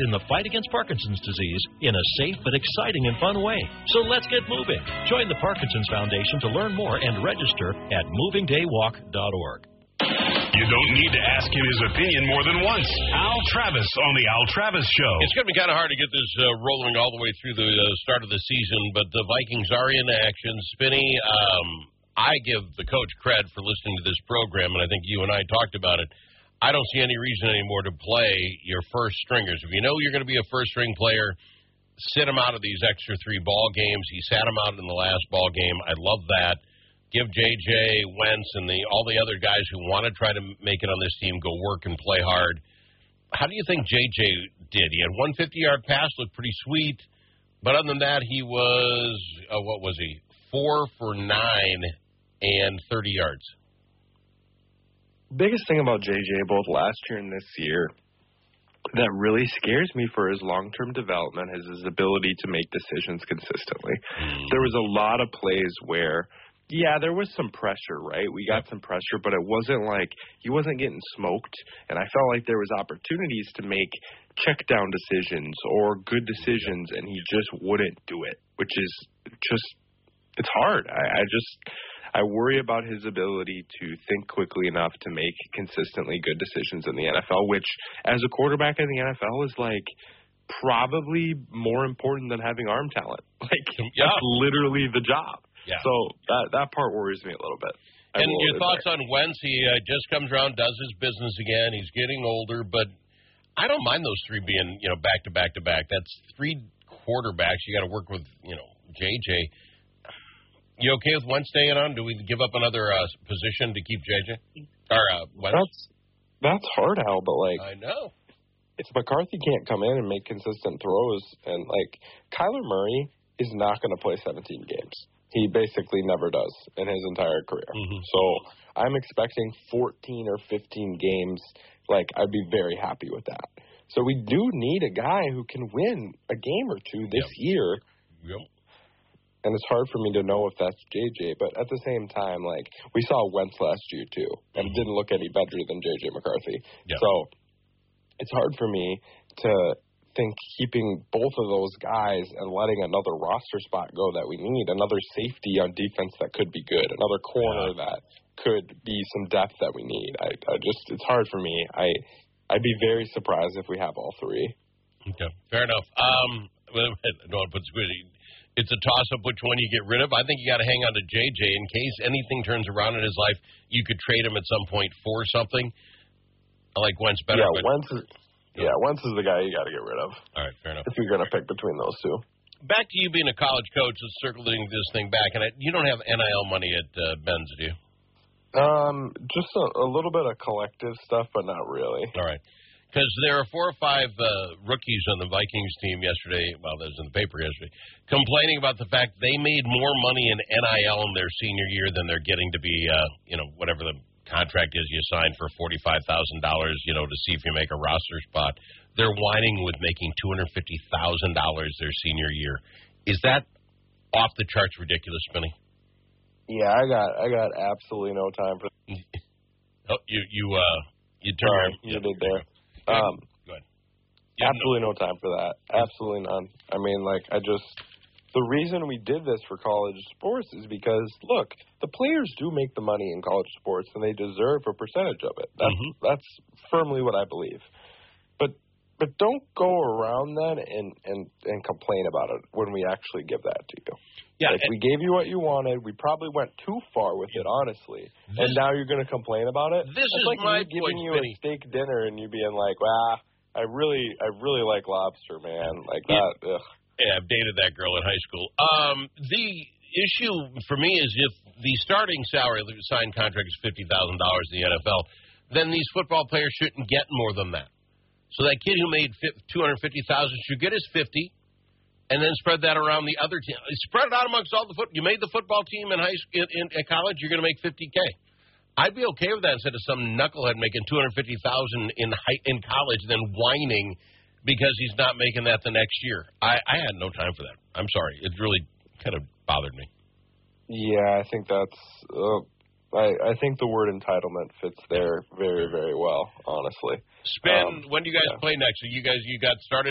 in the fight against Parkinson's disease in a safe but exciting and fun way. So let's get moving. Join the Parkinson's Foundation to learn more and register at movingdaywalk.org. You don't need to ask him his opinion more than once. Al Travis on the Al Travis Show. It's going to be kind of hard to get this rolling all the way through the start of the season, but the Vikings are in action. Spinney, I give the coach cred for listening to this program, and I think you and I talked about it. I don't see any reason anymore to play your first stringers. If you know you're going to be a first-string player, sit him out of these extra 3 ball games. He sat him out in the last ball game. I love that. Give J.J. Wentz and all the other guys who want to try to make it on this team go work and play hard. How do you think J.J. did? He had 150-yard pass, looked pretty sweet. But other than that, he was, 4 for 9 and 30 yards. Biggest thing about J.J. both last year and this year that really scares me for his long-term development is his ability to make decisions consistently. There was a lot of plays where there was some pressure, right? We got some pressure, but it wasn't like he wasn't getting smoked, and I felt like there was opportunities to make check-down decisions or good decisions, and he just wouldn't do it, which is just – it's hard. I worry about his ability to think quickly enough to make consistently good decisions in the NFL, which as a quarterback in the NFL is like probably more important than having arm talent. That's literally the job. Yeah. So that part worries me a little bit. And your thoughts on Wentz? He just comes around, does his business again. He's getting older, but I don't mind those 3 being, back to back to back. That's 3 quarterbacks. You got to work with, J.J. You okay with Wentz staying on? Do we give up another position to keep J.J.? Or Wentz? That's hard, Al, but I know. If McCarthy can't come in and make consistent throws, and Kyler Murray is not going to play 17 games. He basically never does in his entire career. So I'm expecting 14 or 15 games. I'd be very happy with that. So we do need a guy who can win a game or 2 this year. Yep. And it's hard for me to know if that's J.J., but at the same time, we saw Wentz last year, too, and it didn't look any better than J.J. McCarthy. Yep. So it's hard for me to think keeping both of those guys and letting another roster spot go that we need, another safety on defense that could be good, another corner that could be some depth that we need. It's hard for me. I'd be very surprised if we have all 3. Okay, fair enough. I don't want to put squiddy. It's a toss-up which one you get rid of. I think you got to hang on to J.J. in case anything turns around in his life. You could trade him at some point for something. I like Wentz better. Wentz is the guy you got to get rid of. All right, fair enough. If you're going to pick between those 2. Back to you being a college coach. Let's circling this thing back. And you don't have NIL money at Ben's, do you? Just a little bit of collective stuff, but not really. All right. Because there are 4 or 5 rookies on the Vikings team yesterday, well, that was in the paper yesterday, complaining about the fact they made more money in NIL in their senior year than they're getting to be, whatever the contract is you sign for $45,000, to see if you make a roster spot. They're whining with making $250,000 their senior year. Is that off the charts ridiculous, Spinney? Yeah, I got absolutely no time for that. You turned you did there. Go ahead. Absolutely no time for that. Absolutely none. I mean, the reason we did this for college sports is because, look, the players do make the money in college sports, and they deserve a percentage of it. That's firmly what I believe. But don't go around then and complain about it when we actually give that to you. Yeah, we gave you what you wanted. We probably went too far with it, honestly. And now you're going to complain about it? This is like me giving you a steak dinner and you being like, I really like lobster, man. That. Ugh. Yeah, I've dated that girl in high school. The issue for me is if the starting salary of the signed contract is $50,000 in the NFL, then these football players shouldn't get more than that. So that kid who made $250,000 should get his $50,000. And then spread that around the other team. Spread it out amongst all the You made the football team in high school, at college. You're going to make $50K. I'd be okay with that instead of some knucklehead making $250,000 in college, then whining because he's not making that the next year. I had no time for that. I'm sorry. It really kind of bothered me. Yeah, I think that's. I think the word entitlement fits there very, very well. Honestly. When do you guys play next? You got started.